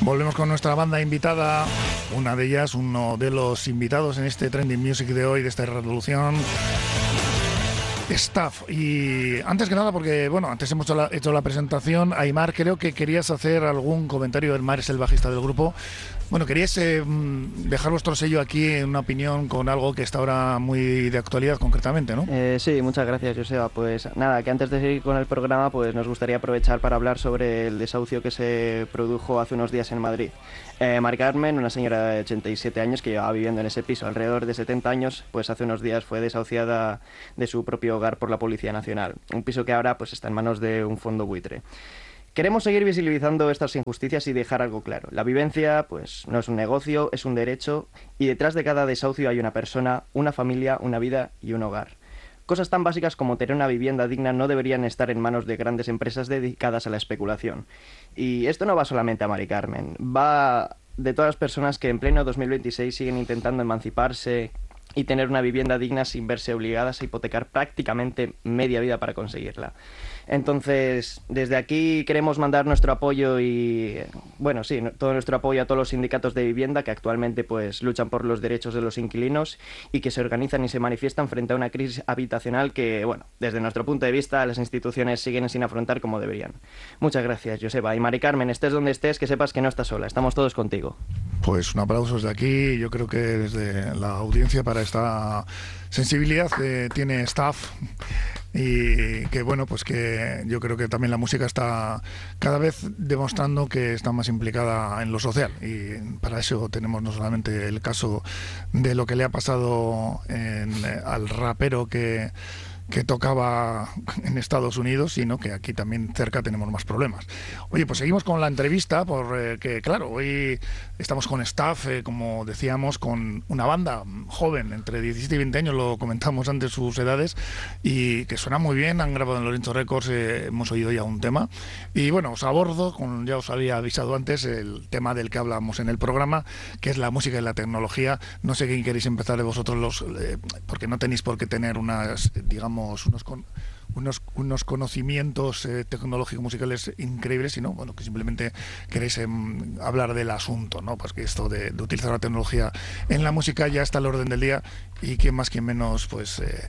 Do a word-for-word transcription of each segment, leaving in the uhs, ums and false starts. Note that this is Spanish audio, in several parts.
Volvemos con nuestra banda invitada, una de ellas, uno de los invitados en este Trending Music de hoy, de esta revolución, Staff. Y antes que nada, porque bueno, antes hemos hecho la, hecho la presentación, Aimar, creo que querías hacer algún comentario. Aimar es el bajista del grupo. Bueno, querías eh, dejar vuestro sello aquí en una opinión con algo que está ahora muy de actualidad concretamente, ¿no? Eh, sí, muchas gracias, Joseba. Pues nada, que antes de seguir con el programa, pues nos gustaría aprovechar para hablar sobre el desahucio que se produjo hace unos días en Madrid. Eh, Mari Carmen, una señora de ochenta y siete años que llevaba viviendo en ese piso alrededor de setenta años, pues hace unos días fue desahuciada de su propio hogar por la Policía Nacional. Un piso que ahora pues está en manos de un fondo buitre. Queremos seguir visibilizando estas injusticias y dejar algo claro. La vivencia, pues, no es un negocio, es un derecho, y detrás de cada desahucio hay una persona, una familia, una vida y un hogar. Cosas tan básicas como tener una vivienda digna no deberían estar en manos de grandes empresas dedicadas a la especulación. Y esto no va solamente a Mari Carmen, va de todas las personas que en pleno dos mil veintiséis siguen intentando emanciparse y tener una vivienda digna sin verse obligadas a hipotecar prácticamente media vida para conseguirla. Entonces, desde aquí queremos mandar nuestro apoyo y, bueno, sí, todo nuestro apoyo a todos los sindicatos de vivienda que actualmente pues luchan por los derechos de los inquilinos y que se organizan y se manifiestan frente a una crisis habitacional que, bueno, desde nuestro punto de vista, las instituciones siguen sin afrontar como deberían. Muchas gracias, Joseba. Y Mari Carmen, estés donde estés, que sepas que no estás sola, estamos todos contigo. Pues un aplauso desde aquí, yo creo que desde la audiencia para esta sensibilidad que tiene Staff. Y que bueno, pues que yo creo que también la música está cada vez demostrando que está más implicada en lo social, y para eso tenemos no solamente el caso de lo que le ha pasado en, al rapero que que tocaba en Estados Unidos, sino que aquí también cerca tenemos más problemas. Oye, pues seguimos con la entrevista, porque eh, claro, hoy estamos con Staff, eh, como decíamos, con una banda joven, entre diecisiete y veinte años, lo comentamos antes sus edades, y que suena muy bien, han grabado en Lorenzo Records, eh, hemos oído ya un tema, y bueno, os abordo, con, ya os había avisado antes, el tema del que hablamos en el programa, que es la música y la tecnología. No sé quién queréis empezar de vosotros, los eh, porque no tenéis por qué tener unas, digamos, unos con, unos, unos conocimientos eh, tecnológicos musicales increíbles, sino bueno, que simplemente queréis eh, hablar del asunto, ¿no? Pues que esto de, de utilizar la tecnología en la música ya está al orden del día, y quien más quien menos pues eh,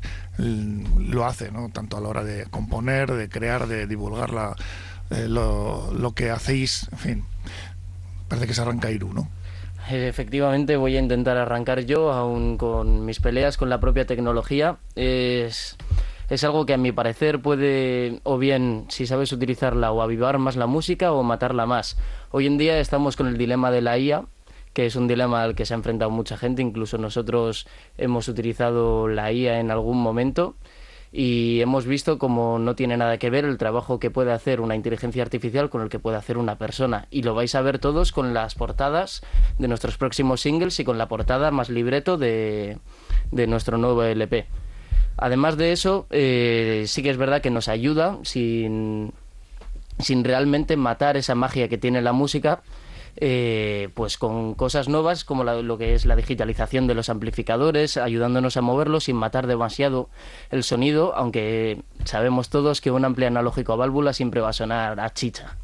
lo hace, ¿no? Tanto a la hora de componer, de crear, de divulgar la, eh, lo, lo que hacéis, en fin. Parece que se arranca Iru, ¿no? Efectivamente, voy a intentar arrancar yo, aún con mis peleas con la propia tecnología. Es, es algo que a mi parecer puede, o bien, si sabes utilizarla, o avivar más la música o matarla más. Hoy en día estamos con el dilema de la I A, que es un dilema al que se ha enfrentado mucha gente, incluso nosotros hemos utilizado la I A en algún momento. Y hemos visto como no tiene nada que ver el trabajo que puede hacer una inteligencia artificial con el que puede hacer una persona. Y lo vais a ver todos con las portadas de nuestros próximos singles y con la portada más libreto de, de nuestro nuevo L P. Además de eso, eh, sí que es verdad que nos ayuda sin, sin realmente matar esa magia que tiene la música. Eh, pues con cosas nuevas como la, lo que es la digitalización de los amplificadores, ayudándonos a moverlos sin matar demasiado el sonido, aunque sabemos todos que un ampli analógico a válvula siempre va a sonar a chicha.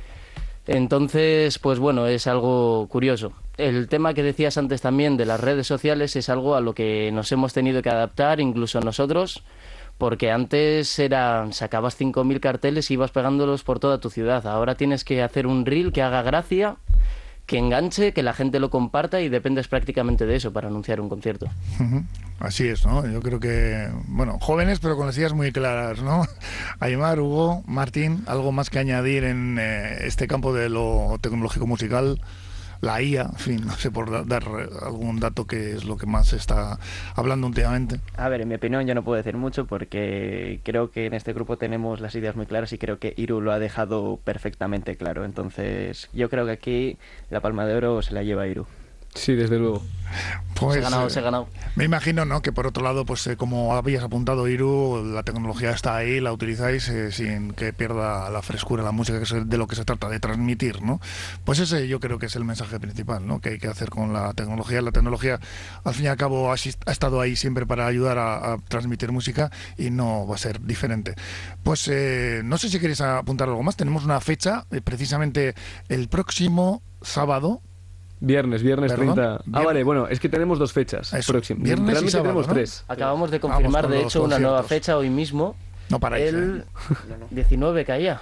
Entonces, pues bueno, es algo curioso. El tema que decías antes también de las redes sociales es algo a lo que nos hemos tenido que adaptar, incluso nosotros, porque antes era, sacabas cinco mil carteles y ibas pegándolos por toda tu ciudad. Ahora tienes que hacer un reel que haga gracia, que enganche, que la gente lo comparta, y dependes prácticamente de eso para anunciar un concierto. Uh-huh. Así es, ¿no? Yo creo que, bueno, jóvenes pero con las ideas muy claras, ¿no? Aimar, Hugo, Martín, ¿algo más que añadir en eh, este campo de lo tecnológico musical? La I A, en fin, no sé, por da- dar algún dato, que es lo que más se está hablando últimamente. A ver, en mi opinión yo no puedo decir mucho porque creo que en este grupo tenemos las ideas muy claras y creo que Iru lo ha dejado perfectamente claro. Entonces yo creo que aquí la palma de oro se la lleva Iru. Sí, desde luego. Pues, se ha ganado, eh, se ha ganado. Me imagino, ¿no?, que por otro lado, pues eh, como habías apuntado, Iru, la tecnología está ahí, la utilizáis eh, sin que pierda la frescura la música, que es de lo que se trata, de transmitir, ¿no? Pues ese yo creo que es el mensaje principal, ¿no?, que hay que hacer con la tecnología. La tecnología, al fin y al cabo, ha, ha estado ahí siempre para ayudar a, a transmitir música y no va a ser diferente. Pues eh, no sé si queréis apuntar algo más. Tenemos una fecha, eh, precisamente el próximo sábado. Viernes, viernes ¿Perdón? treinta. Ah, Viernes. vale, bueno, es que tenemos dos fechas Eso, próximas. viernes y Realmente sábado, tenemos ¿no? tres. Acabamos de Vamos confirmar, con de los hecho, una nueva conciertos. fecha hoy mismo. No paráis, El ¿eh? diecinueve caía.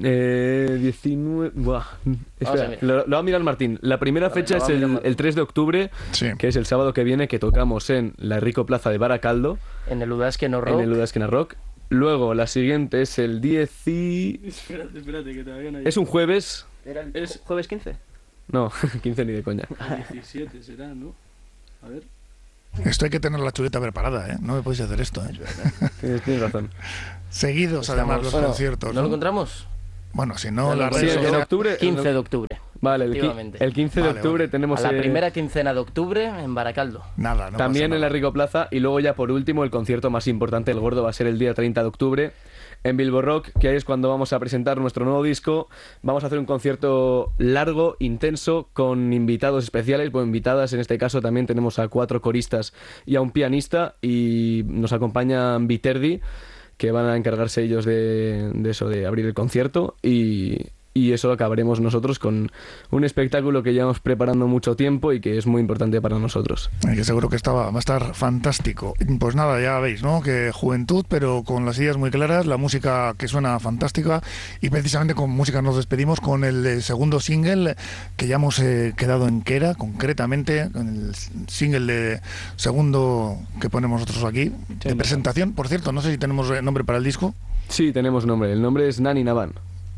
Eh, diecinueve... Buah. Espera, a mirar. lo, lo va a mirar Martín. La primera Vale, fecha lo va es a mirar el, Martín. el tres de octubre, Sí. que es el sábado que viene, que tocamos en la Rico Plaza de Baracaldo, En el Udasque No Rock. en el Udasquena Rock. Luego, la siguiente es el diez y... Espérate, espérate, que todavía no hay. Es un jueves... ¿Era el Es- jueves quince? No, quince ni de coña. diecisiete será, ¿no? A ver. Esto hay que tener la chuleta preparada, ¿eh? No me podéis hacer esto, ¿eh? Tienes, tienes razón. Seguidos, además, los Bueno, conciertos. ¿No lo ¿no? encontramos? Bueno, si no, Ya lo las Sí, redes en sociales- octubre... quince de octubre. Vale, el, qui- efectivamente. el quince de Vale, octubre vale. tenemos... A la eh, primera quincena de octubre en Baracaldo. Nada, no también pasa en la nada. Rico Plaza, y luego ya por último el concierto más importante, el gordo, va a ser el día treinta de octubre en Bilbo Rock, que ahí es cuando vamos a presentar nuestro nuevo disco. Vamos a hacer un concierto largo, intenso, con invitados especiales, bueno, invitadas, en este caso también tenemos a cuatro coristas y a un pianista, y nos acompañan Viterdi, que van a encargarse ellos de, de eso, de abrir el concierto, y... Y eso acabaremos nosotros con un espectáculo que llevamos preparando mucho tiempo y que es muy importante para nosotros. Eh, Que seguro que estaba, va a estar fantástico. Pues nada, ya veis, ¿no? Que juventud, pero con las ideas muy claras, la música que suena fantástica, y precisamente con música nos despedimos con el eh, segundo single que ya hemos eh, quedado en Quera, concretamente, con el single de segundo que ponemos nosotros aquí, de presentación. Por cierto, no sé si tenemos eh, nombre para el disco. Sí, tenemos nombre. El nombre es Nani Navan.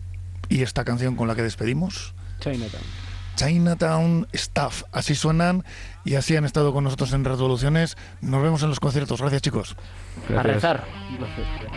Y esta canción con la que despedimos, Chinatown. Chinatown Staff. Así suenan y así han estado con nosotros en Revoluciones. Nos vemos en los conciertos. Gracias, chicos. A Gracias. rezar. Gracias.